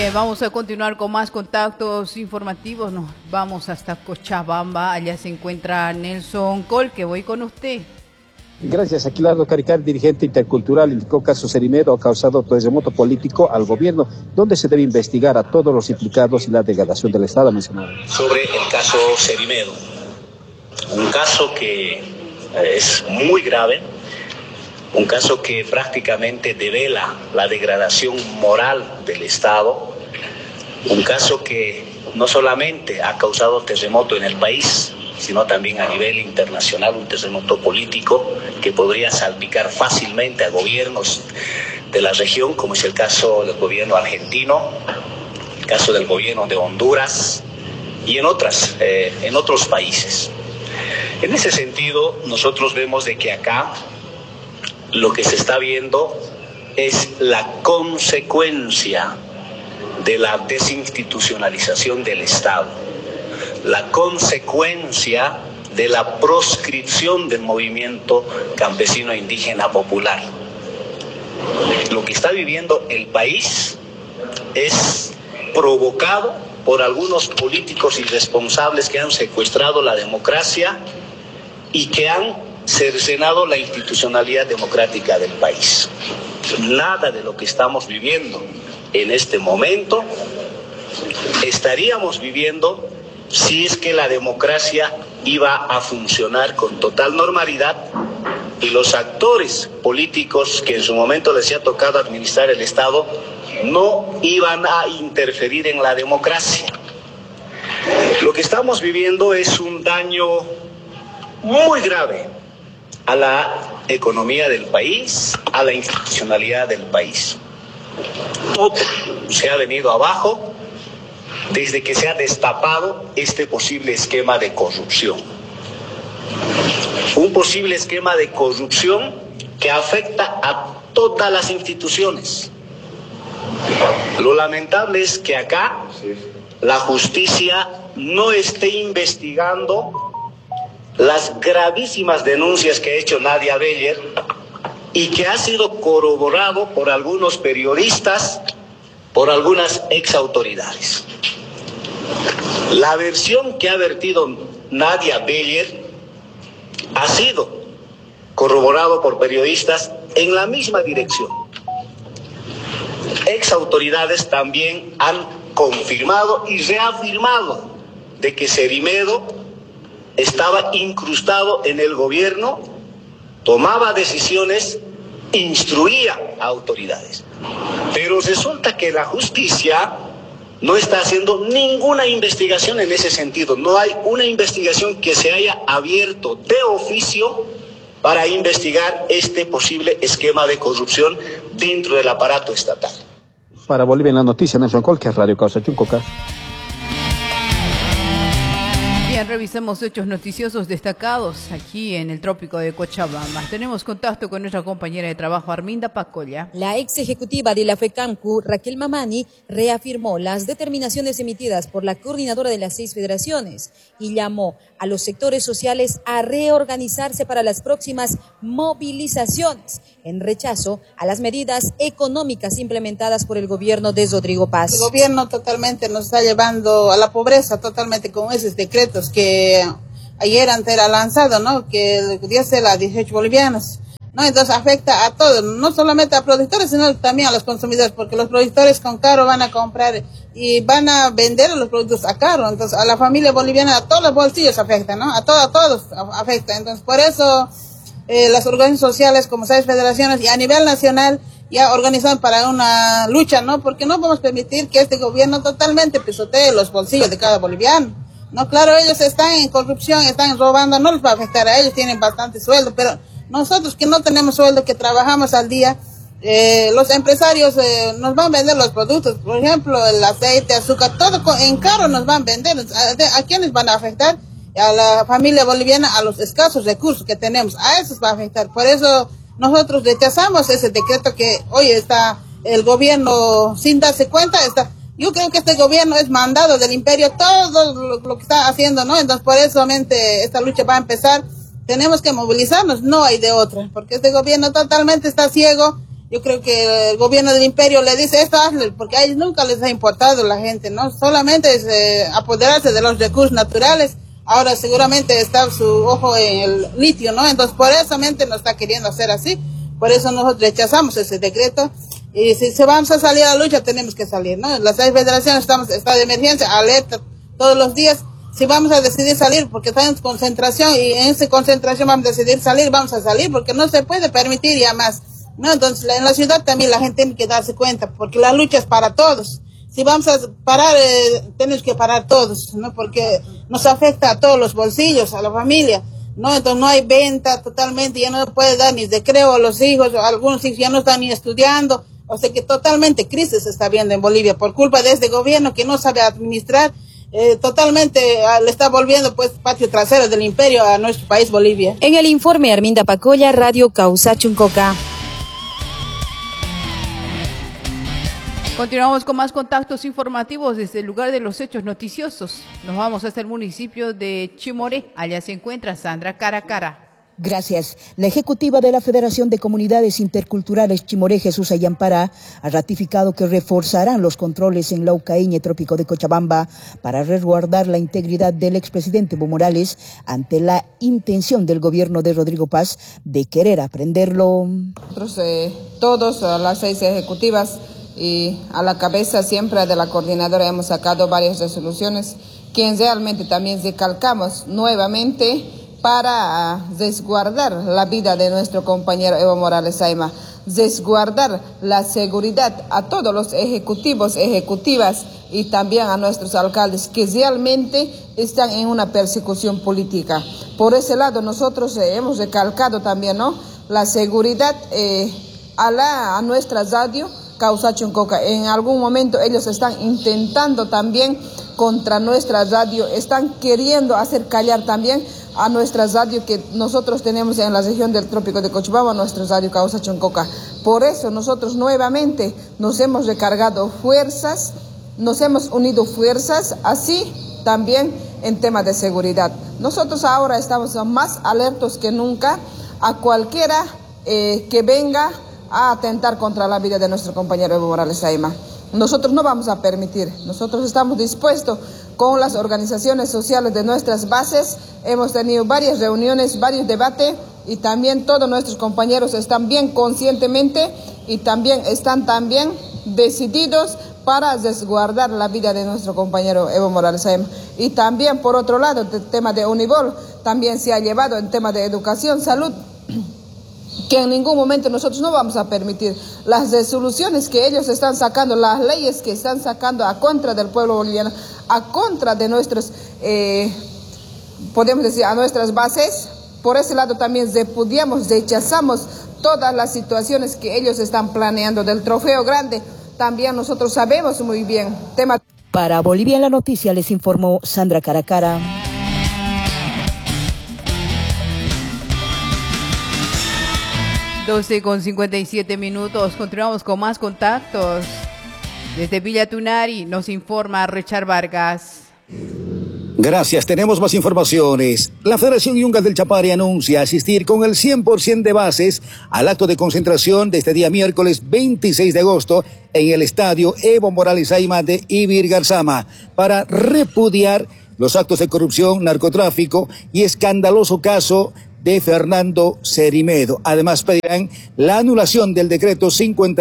Vamos a continuar con más contactos informativos. Nos vamos hasta Cochabamba. Allá se encuentra Nelson Colque. Voy con usted. Gracias. Aquilardo Caricar, dirigente intercultural, indicó caso Cerimedo ha causado terremoto político al gobierno, donde se debe investigar a todos los implicados y la degradación del Estado mencionado. Sobre el caso Cerimedo, un caso que es muy grave, un caso que prácticamente devela la degradación moral del Estado, un caso que no solamente ha causado terremoto en el país, sino también a nivel internacional, un terremoto político que podría salpicar fácilmente a gobiernos de la región, como es el caso del gobierno argentino, el caso del gobierno de Honduras y en otros países. En ese sentido, nosotros vemos de que acá lo que se está viendo es la consecuencia de la desinstitucionalización del Estado, la consecuencia de la proscripción del movimiento campesino indígena popular. Lo que está viviendo el país es provocado por algunos políticos irresponsables que han secuestrado la democracia y que han cercenado la institucionalidad democrática del país. Nada de lo que estamos viviendo en este momento estaríamos viviendo si es que la democracia iba a funcionar con total normalidad y los actores políticos que en su momento les ha tocado administrar el Estado no iban a interferir en la democracia. Lo que estamos viviendo es un daño muy grave a la economía del país, a la institucionalidad del país. Todo se ha venido abajo desde que se ha destapado este posible esquema de corrupción. Un posible esquema de corrupción que afecta a todas las instituciones. Lo lamentable es que acá la justicia no esté investigando las gravísimas denuncias que ha hecho Nadia Beller y que ha sido corroborado por algunos periodistas, por algunas exautoridades. La versión que ha vertido Nadia Beller ha sido corroborado por periodistas en la misma dirección. Exautoridades también han confirmado y reafirmado de que Cerimedo estaba incrustado en el gobierno, tomaba decisiones, instruía a autoridades. Pero resulta que la justicia no está haciendo ninguna investigación en ese sentido. No hay una investigación que se haya abierto de oficio para investigar este posible esquema de corrupción dentro del aparato estatal. Para Bolivia en la noticia, Nelson Colque, Radio Causa Chuncoca. Bien, revisamos hechos noticiosos destacados aquí en el trópico de Cochabamba. Tenemos contacto con nuestra compañera de trabajo, Arminda Pacolla. La ex ejecutiva de la FECAMCU, Raquel Mamani, reafirmó las determinaciones emitidas por la coordinadora de las 6 federaciones y llamó a los sectores sociales a reorganizarse para las próximas movilizaciones en rechazo a las medidas económicas implementadas por el gobierno de Rodrigo Paz. El gobierno totalmente nos está llevando a la pobreza totalmente con esos decretos que ayer antes era lanzado, ¿no? Que diese las 18 bolivianos, ¿no? Entonces afecta a todos, no solamente a productores, sino también a los consumidores, porque los productores con caro van a comprar y van a vender los productos a caro. Entonces a la familia boliviana, a todos los bolsillos afecta, ¿no? A todos afecta. Entonces por eso las organizaciones sociales como 6 federaciones y a nivel nacional ya organizan para una lucha, ¿no? Porque no vamos a permitir que este gobierno totalmente pisotee los bolsillos de cada boliviano. No, claro, ellos están en corrupción, están robando, no les va a afectar a ellos, tienen bastante sueldo, pero nosotros que no tenemos sueldo, que trabajamos al día, los empresarios nos van a vender los productos, por ejemplo, el aceite, azúcar, todo en caro nos van a vender. ¿A quiénes van a afectar? A la familia boliviana, a los escasos recursos que tenemos, a esos va a afectar. Por eso nosotros rechazamos ese decreto que hoy está el gobierno sin darse cuenta. Yo creo que este gobierno es mandado del imperio, todo lo que está haciendo, ¿no? Entonces por eso esta lucha va a empezar. Tenemos que movilizarnos, no hay de otra, porque este gobierno totalmente está ciego Yo creo que el gobierno del imperio le dice esto, hazlo, porque a ellos nunca les ha importado la gente, ¿no? Solamente es apoderarse de los recursos naturales. Ahora seguramente está su ojo en el litio, ¿no? Entonces por eso mente nos está queriendo hacer así. Por eso nosotros rechazamos ese decreto. Y si vamos a salir a la lucha, tenemos que salir, ¿no? Las 6 federaciones estamos en estado de emergencia, alerta todos los días. Si vamos a decidir salir, porque está en concentración, y en esa concentración vamos a decidir salir, vamos a salir, porque no se puede permitir ya más, ¿no? Entonces, en la ciudad también la gente tiene que darse cuenta, porque la lucha es para todos. Si vamos a parar, tenemos que parar todos, ¿no? Porque nos afecta a todos los bolsillos, a la familia, ¿no? Entonces no hay venta totalmente, ya no puede dar ni recreo a los hijos, algunos hijos ya no están ni estudiando, o sea que totalmente crisis se está viendo en Bolivia por culpa de este gobierno que no sabe administrar, totalmente le está volviendo pues patio trasero del imperio a nuestro país Bolivia. En el informe, Arminda Pacolla, Radio Causa Chuncoca. Continuamos con más contactos informativos desde el lugar de los hechos noticiosos. Nos vamos hasta el municipio de Chimoré. Allá se encuentra Sandra Caracara. Gracias. La ejecutiva de la Federación de Comunidades Interculturales Chimoré, Jesús Ayampara, ha ratificado que reforzarán los controles en Laucaíñe, trópico de Cochabamba, para resguardar la integridad del expresidente Evo Morales ante la intención del gobierno de Rodrigo Paz de querer aprenderlo. Nosotros, todos, las 6 ejecutivas y a la cabeza siempre de la coordinadora, hemos sacado varias resoluciones que realmente también recalcamos nuevamente para resguardar la vida de nuestro compañero Evo Morales Ayma, resguardar la seguridad a todos los ejecutivos, ejecutivas y también a nuestros alcaldes que realmente están en una persecución política. Por ese lado nosotros hemos recalcado también, ¿no?, la seguridad a nuestra radio Causa Chuncoca. En algún momento ellos están intentando también contra nuestra radio, están queriendo hacer callar también a nuestra radio que nosotros tenemos en la región del trópico de Cochabamba, nuestra radio Causa Chuncoca. Por eso nosotros nuevamente nos hemos recargado fuerzas, nos hemos unido fuerzas, así también en tema de seguridad. Nosotros ahora estamos más alertos que nunca a cualquiera que venga a atentar contra la vida de nuestro compañero Evo Morales Ayma. Nosotros no vamos a permitir, nosotros estamos dispuestos con las organizaciones sociales de nuestras bases, hemos tenido varias reuniones, varios debates y también todos nuestros compañeros están bien conscientemente y también están decididos para resguardar la vida de nuestro compañero Evo Morales Ayma. Y también por otro lado, el tema de Unibol también se ha llevado en tema de educación, salud, que en ningún momento nosotros no vamos a permitir las resoluciones que ellos están sacando, las leyes que están sacando a contra del pueblo boliviano, a contra de nuestros, podemos decir, a nuestras bases. Por ese lado también repudiamos, rechazamos todas las situaciones que ellos están planeando del trofeo grande. También nosotros sabemos muy bien. Para Bolivia en la Noticia les informó Sandra Caracara. 12:57. Continuamos con más contactos. Desde Villa Tunari nos informa Richard Vargas. Gracias, tenemos más informaciones. La Federación Yungas del Chapare anuncia asistir con el 100% de bases al acto de concentración de este día miércoles 26 de agosto en el estadio Evo Morales Ayma de Ibirgarzama para repudiar los actos de corrupción, narcotráfico y escandaloso caso de Fernando Cerimedo. Además pedirán la anulación del decreto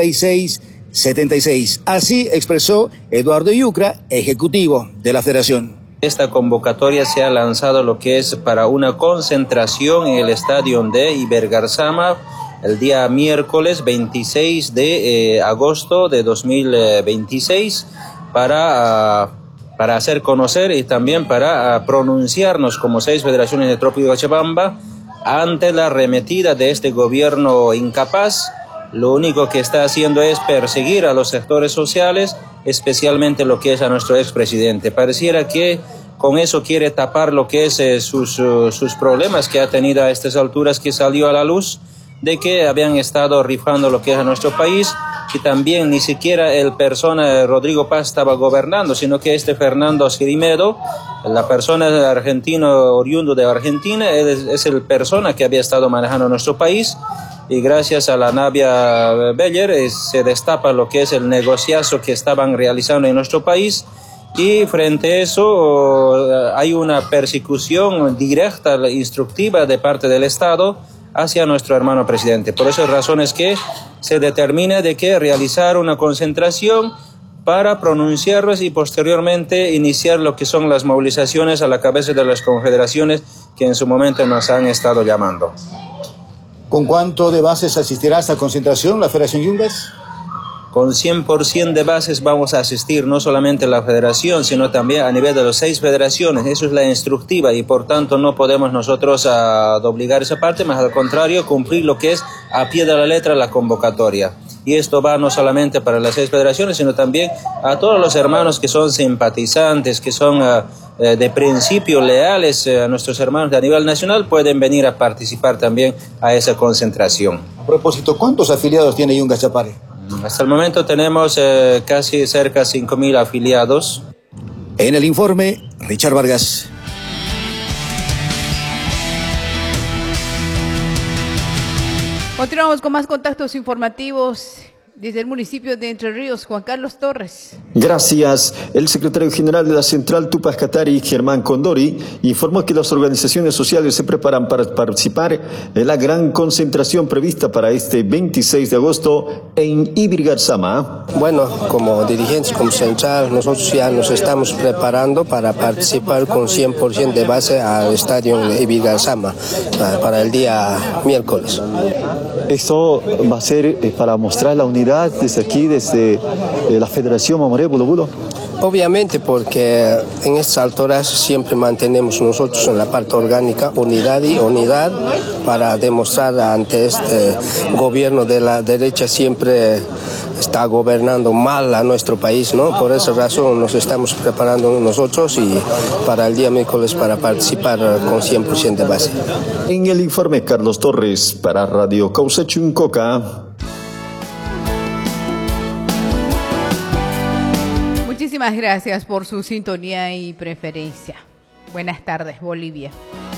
5676. Así expresó Eduardo Yucra, ejecutivo de la Federación. Esta convocatoria se ha lanzado lo que es para una concentración en el estadio de Ibirgarzama el día miércoles 26 de agosto de 2026 para hacer conocer y también para pronunciarnos como 6 federaciones del trópico de Cochabamba ante la arremetida de este gobierno incapaz. Lo único que está haciendo es perseguir a los sectores sociales, especialmente lo que es a nuestro expresidente. Pareciera que con eso quiere tapar lo que es sus problemas que ha tenido a estas alturas, que salió a la luz de que habían estado rifando lo que es a nuestro país, y también ni siquiera el persona Rodrigo Paz estaba gobernando, sino que este Fernando Cerimedo, la persona argentino, oriundo de Argentina, es el persona que había estado manejando nuestro país, y gracias a la Navia Beller se destapa lo que es el negociazo que estaban realizando en nuestro país, y frente a eso hay una persecución directa, instructiva de parte del Estado hacia nuestro hermano presidente. Por esas razones que se determina de que realizar una concentración para pronunciarlos y posteriormente iniciar lo que son las movilizaciones a la cabeza de las confederaciones que en su momento nos han estado llamando. ¿Con cuánto de bases asistirá a esta concentración la Federación Yungas? Con 100% de bases vamos a asistir, no solamente la federación, sino también a nivel de las 6 federaciones. Eso es la instructiva y por tanto no podemos nosotros obligar esa parte, más al contrario, cumplir lo que es a pie de la letra la convocatoria. Y esto va no solamente para las 6 federaciones, sino también a todos los hermanos que son simpatizantes, que son de principio leales a nuestros hermanos de a nivel nacional, pueden venir a participar también a esa concentración. A propósito, ¿cuántos afiliados tiene Yungas Chapare? Hasta el momento tenemos casi cerca de 5.000 afiliados. En el informe, Richard Vargas. Continuamos con más contactos informativos desde el municipio de Entre Ríos. Juan Carlos Torres. Gracias. El secretario general de la Central Tupac Katari, Germán Condori, informó que las organizaciones sociales se preparan para participar en la gran concentración prevista para este 26 de agosto en Ibirgarzama. Bueno, como dirigentes, como central, nosotros ya nos estamos preparando para participar con 100% de base al estadio de Ibirgarzama para el día miércoles. Esto va a ser para mostrar la unidad desde aquí, desde la Federación Mamoré Bulo Bulo. Obviamente, porque en estas alturas siempre mantenemos nosotros en la parte orgánica unidad para demostrar ante este gobierno de la derecha siempre está gobernando mal a nuestro país, ¿no? Por esa razón nos estamos preparando nosotros y para el día miércoles para participar con 100% de base. En el informe, Carlos Torres para Radio Causa Chuncoca. Muchísimas gracias por su sintonía y preferencia. Buenas tardes, Bolivia.